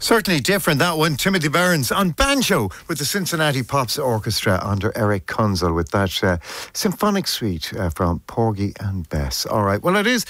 Certainly different, that one. Timothy Burns on banjo with the Cincinnati Pops Orchestra under Eric Kunzel with that symphonic suite from Porgy and Bess. All right, well, it is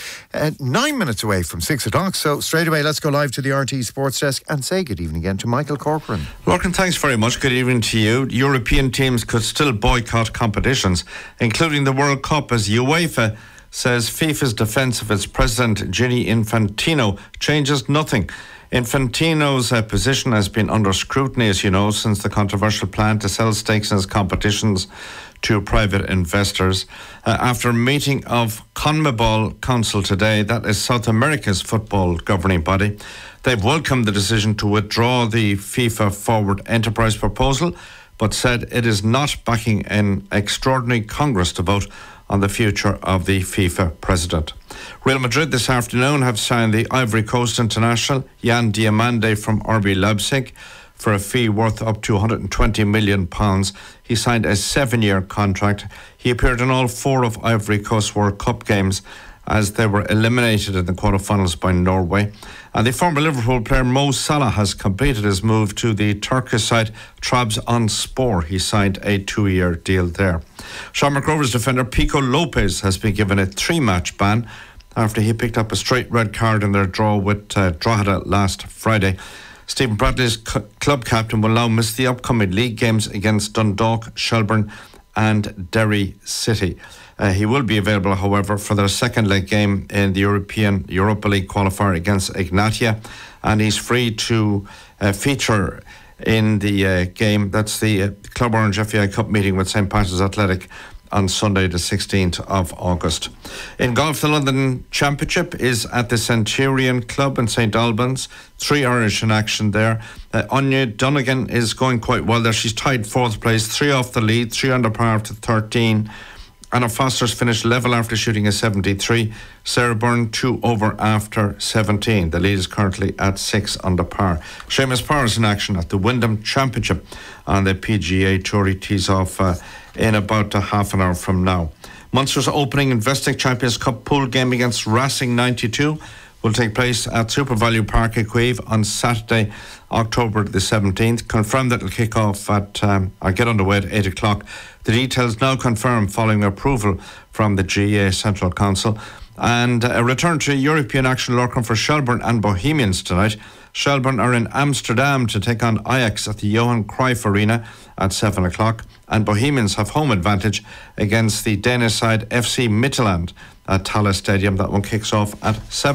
9 minutes away from 6 o'clock, so straight away let's go live to the RT Sports Desk and say good evening again to Michael Corcoran. Lorcan, thanks very much. Good evening to you. European teams could still boycott competitions, including the World Cup, as UEFA says FIFA's defence of its president, Gianni Infantino, changes nothing. Infantino's position has been under scrutiny, as you know, since the controversial plan to sell stakes in his competitions to private investors. After a meeting of CONMEBOL Council today, that is South America's football governing body, they've welcomed the decision to withdraw the FIFA Forward Enterprise proposal, but said it is not backing an extraordinary Congress to vote on the future of the FIFA president. Real Madrid this afternoon have signed the Ivory Coast international Jan Diomande from RB Leipzig for a fee worth up to £120 million. He signed a 7-year contract. He appeared in all 4 of Ivory Coast World Cup games as they were eliminated in the quarterfinals by Norway. And the former Liverpool player Mo Salah has completed his move to the Turkish side Trabzonspor. He signed a 2-year deal there. Shamrock Rovers defender Pico Lopez has been given a 3-match ban after he picked up a straight red card in their draw with Drogheda last Friday. Stephen Bradley's club captain will now miss the upcoming league games against Dundalk, Shelbourne and Derry City. He will be available, however, for their second leg game in the Europa League qualifier against Ignatia, and he's free to feature in the game. That's the Club Orange FAI Cup meeting with St. Patrick's Athletic on Sunday the 16th of August. In golf, the London Championship is at the Centurion Club in St. Albans. 3 Irish in action there. Anya Donegan is going quite well there. She's tied 4th place, 3 off the lead, 3 under par after 13. Anna Foster's finished level after shooting a 73. Sarah Byrne 2 over after 17. The lead is currently at 6 under par. Seamus Power is in action at the Wyndham Championship on the PGA Tour. He tees off in about a half an hour from now. Munster's opening Investec Champions Cup pool game against Racing 92 will take place at SuperValue Park Equive on Saturday, October the 17th. Confirmed that it'll kick off at, or get underway at 8 o'clock. The details now confirmed following approval from the GA Central Council. And a return to European action, Lorcan, for Shelbourne and Bohemians tonight. Shelbourne are in Amsterdam to take on Ajax at the Johan Cruyff Arena at 7 o'clock. And Bohemians have home advantage against the Danish side FC Midtjylland at Thales Stadium. That one kicks off at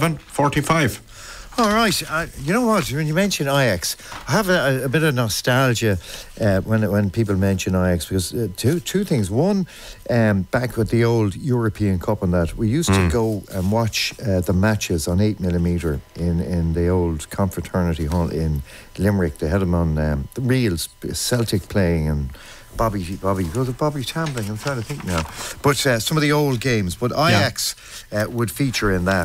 7:45. All right. You know what? When you mention Ajax, I have a bit of nostalgia when people mention Ajax, because two things. One, back with the old European Cup and that, we used to go and watch the matches on 8mm in the old confraternity hall in Limerick. They had them on the reels, Celtic playing and Bobby Tambling, I'm trying to think now. But some of the old games. But Ajax would feature in that.